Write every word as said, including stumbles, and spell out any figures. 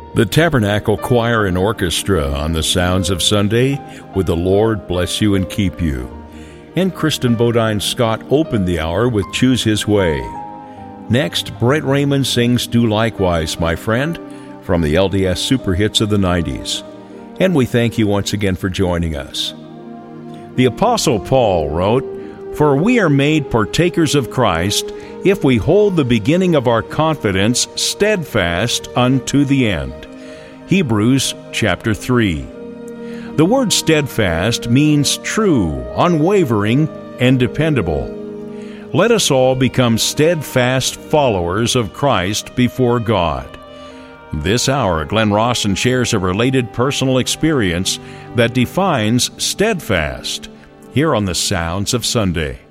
The Tabernacle Choir and Orchestra on the Sounds of Sunday with The Lord Bless You and Keep You. And Kristen Bodine Scott opened the hour with Choose His Way. Next, Brett Raymond sings Do Likewise, My Friend, from the L D S Super Hits of the nineties. And we thank you once again for joining us. The Apostle Paul wrote, "For we are made partakers of Christ, if we hold the beginning of our confidence steadfast unto the end." Hebrews chapter three. The word steadfast means true, unwavering, and dependable. Let us all become steadfast followers of Christ before God. This hour, Glenn Rawson shares a related personal experience that defines steadfast here on the Sounds of Sunday.